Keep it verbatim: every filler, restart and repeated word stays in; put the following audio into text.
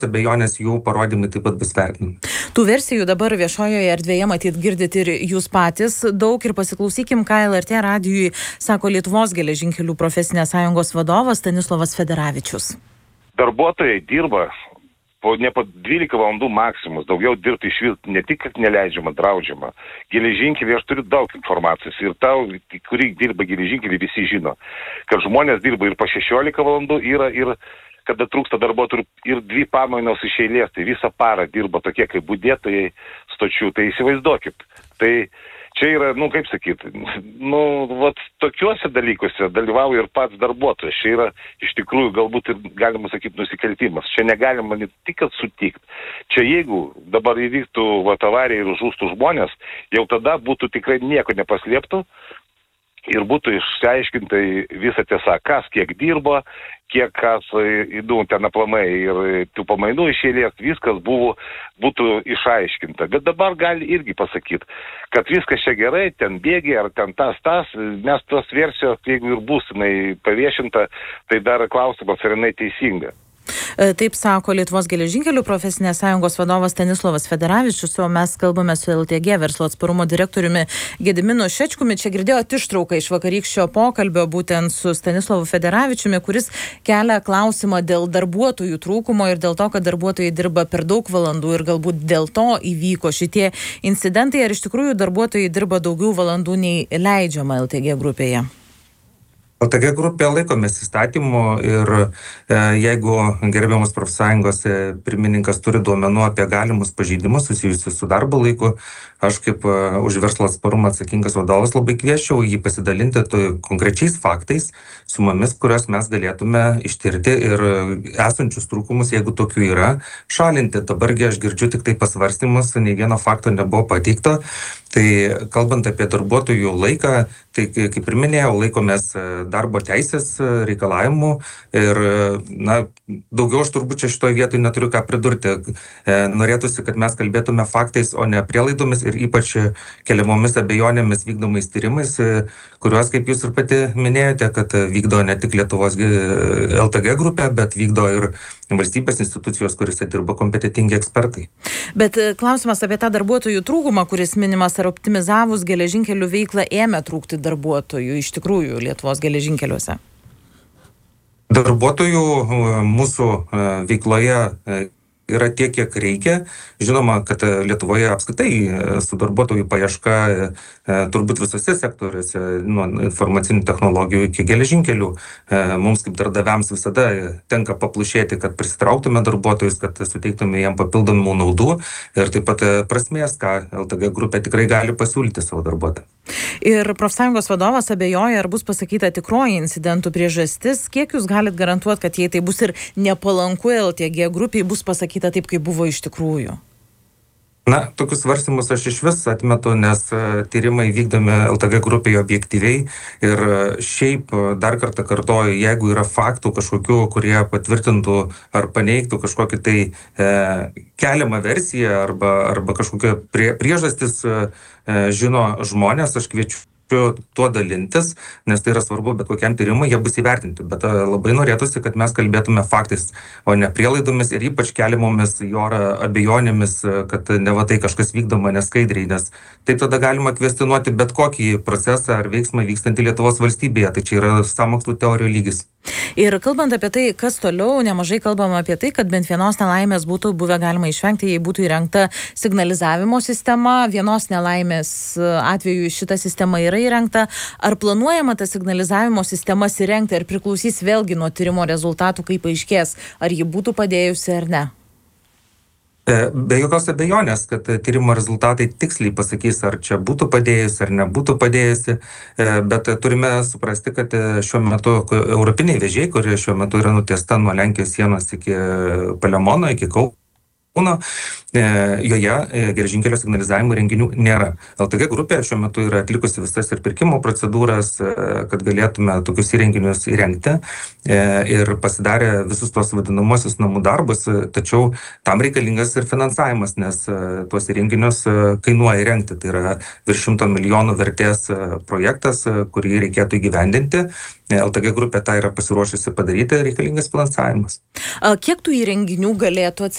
abejonės jų parodymai taip pat bus vertinami. Tų versijų dabar viešojoje erdvėje matyt girdit ir jūs patys daug ir pasiklausykim, ką L R T radijui sako Lietuvos geležinkelių profesinės sąjungos vadovas Stanislovas Federavičius. Darbuotojai dirba po ne po dvylika valandų maksimus, daugiau dirbti iš vis ne tik, kad neleidžiama, draudžiama. Geležinkeliai, aš turiu daug informacijos ir tau, kurį dirba geležinkeliai, visi žino, kad žmonės dirba ir po šešiolika valandų yra ir kada trūksta darbuotojų ir dvi pamainos iš eilės, tai visą parą dirba tokie kaip budėtojai stočių, tai įsivaizduokit. Tai čia yra, nu kaip sakyti, nu, vat tokiuose dalykuose dalyvauja ir pats darbuotojas. Čia yra iš tikrųjų galbūt ir galima sakyti nusikaltimas. Čia negalima ne tik kad sutikti. Čia jeigu dabar įvyktų vat avarija ir žūstų žmonės, jau tada būtų tikrai nieko nepaslėptų ir būtų išsiaiškinta visą tiesą, kas kiek dirbo, kiek kas, nu, ten aplamai ir tų pamainų iš eilės, viskas buvo, būtų išaiškinta. Bet dabar gali irgi pasakyti, kad viskas čia gerai, ten bėgi, ar ten tas, tas, nes tos versijos, jeigu ir bus jinai paviešinta, tai dar klausimas, ar jinai teisinga. Taip sako Lietuvos geležinkelių profesinės sąjungos vadovas Stanislovas Federavičius, o mes kalbame su L T G verslo atsparumo direktoriumi Gediminu Šečkumi. Čia girdėjot ištrauką iš vakarykščio pokalbio būtent su Stanislovu Federavičiumi, kuris kelia klausimą dėl darbuotojų trūkumo ir dėl to, kad darbuotojai dirba per daug valandų ir galbūt dėl to įvyko šitie incidentai. Ar iš tikrųjų darbuotojai dirba daugiau valandų nei leidžiama L T G grupėje? L T G grupė laikomės įstatymų ir e, jeigu gerbiamas profsąjungos e, pirmininkas turi duomenų apie galimus pažeidimus susijusius su darbo laiku, aš kaip e, už verslo atsparumą atsakingas vadovas labai kvieščiau jį pasidalinti konkrečiais faktais, sumomis, kurios mes galėtume ištirti ir esančius trūkumus, jeigu tokių yra, šalinti. Dabargi aš girdžiu tik tai pasvarstymus, nei vieno fakto nebuvo pateikto. Tai kalbant apie darbuotojų laiką, tai kaip ir minėjau, laikomės darbo teisės reikalavimų ir, na, daugiau aš turbūt čia šitoje vietoje neturiu ką pridurti. Norėtųsi, kad mes kalbėtume faktais, o ne prielaidomis ir ypač keliamomis abejonėmis vykdomais tyrimais, kuriuos, kaip jūs ir pati minėjote, kad vykdo ne tik Lietuvos L T G grupė, bet vykdo ir valstybės institucijos, kuriuose dirba kompetitingi ekspertai. Bet klausimas apie tą darbuotojų trūkumą, kuris minimas, ar optimizavus geležinkelių veiklą ėmė trūkti darbuotojų iš tikrųjų Lietuvos geležinkeliuose? Darbuotojų mūsų veikloje yra tiek, kiek reikia. Žinoma, kad Lietuvoje apskritai su darbuotojų paieška turbūt visose sektoriuose, nuo informacinių technologijų iki geležinkelių, mums kaip darbdaviams visada tenka paplušėti, kad prisitrauktume darbuotojus, kad suteiktume jiem papildomų naudų ir taip pat prasmės, ką L T G grupė tikrai gali pasiūlyti savo darbuotojams. Ir profsąjungos vadovas abejoja, ar bus pasakyta tikroji incidentų priežastis. Kiek jūs galit garantuoti, kad jei tai bus ir nepalanku L T G grupiai, bus pasakyta taip, kaip buvo iš tikrųjų? Na, tokius svarstymus aš iš vis atmetu, nes tyrimai vykdomi L T G grupėje objektyviai ir šiaip dar kartą kartoju, jeigu yra faktų kažkokių, kurie patvirtintų ar paneigtų kažkokį tai e, keliamą versiją arba, arba kažkokią prie, priežastis e, žino žmonės, aš kviečiu tuo dalintis, nes tai yra svarbu, bet kokiam tyrimui jie bus įvertinti. Bet labai norėtųsi, kad mes kalbėtume faktais, o ne prielaidomis ir ypač keliamomis į orą abejonėmis, kad ne va tai kažkas vykdoma neskaidriai, nes taip tada galima kvestionuoti bet kokį procesą ar veiksmą vykstantį Lietuvos valstybėje. Tai čia yra sąmokslų teorijų lygis. Ir kalbant apie tai, kas toliau, nemažai kalbama apie tai, kad bent vienos nelaimės būtų buvę galima išvengti, jei būtų įrengta signalizavimo sistema. Vienos nelaimės atveju šita sistema yra įrengta. Ar planuojama tas signalizavimo sistemas įrengti, ar priklausys vėlgi nuo tyrimo rezultatų, kaip aiškės, ar ji būtų padėjusi ar ne? Be jokios abejonės, kad tyrimo rezultatai tiksliai pasakys, ar čia būtų padėjusi, ar nebūtų padėjusi, bet turime suprasti, kad šiuo metu europiniai vėžiai, kurie šiuo metu yra nutiesta nuo Lenkijos sienos iki Palemono, iki Kauno, joje geležinkelio signalizavimo renginių nėra. L T G grupė šiuo metu yra atlikusi visas ir pirkimo procedūras, kad galėtume tokius įrenginius įrengti ir pasidarė visus tuos vadinamosius namų darbus, tačiau tam reikalingas ir finansavimas, nes tuos įrenginius kainuoja įrengti. Tai yra virš šimto milijonų vertės projektas, kurį reikėtų įgyvendinti. L T G grupė tą yra pasiruošusi padaryti, reikalingas finansavimas. Kiek tų įrenginių galėtų atsirasti